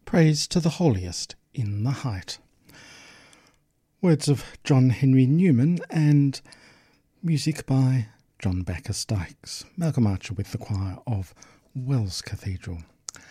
Praise to the holiest in the height. Words of John Henry Newman and music by John Bacchus Dykes. Malcolm Archer with the choir of Wells Cathedral.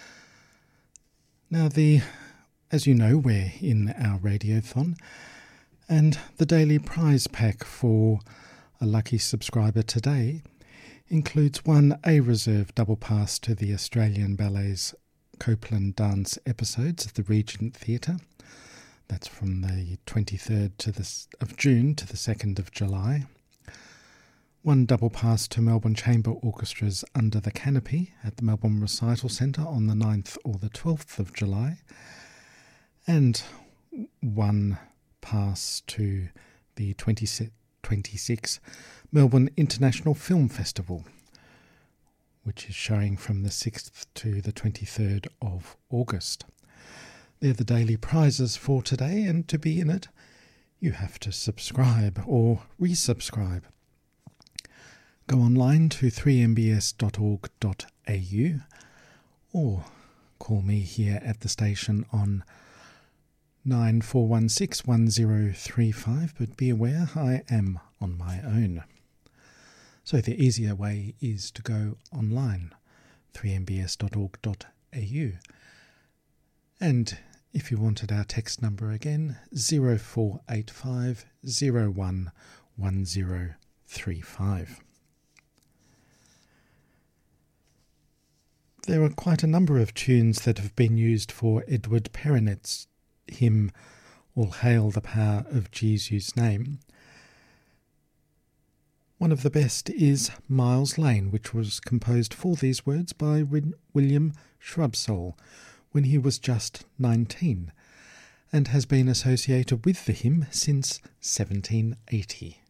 Now as you know, we're in our radiothon, and the daily prize pack for a lucky subscriber today includes one A-reserve double pass to the Australian Ballet's Copeland Dance episodes at the Regent Theatre. That's from the 23rd of June to the 2nd of July. One double pass to Melbourne Chamber Orchestra's Under the Canopy at the Melbourne Recital Centre on the 9th or the 12th of July. And one pass to the 2026 Melbourne International Film Festival, which is showing from the 6th to the 23rd of August. They're the daily prizes for today, and to be in it, you have to subscribe or resubscribe. Go online to 3mbs.org.au or call me here at the station on 9416 1035, but be aware I am on my own. So the easier way is to go online, 3mbs.org.au. And if you wanted our text number again, 0485 01 1035. There are quite a number of tunes that have been used for Edward Perronet's hymn, All Hail the Power of Jesus' Name. One of the best is Miles Lane, which was composed for these words by William Shrubsole when he was just 19, and has been associated with the hymn since 1780.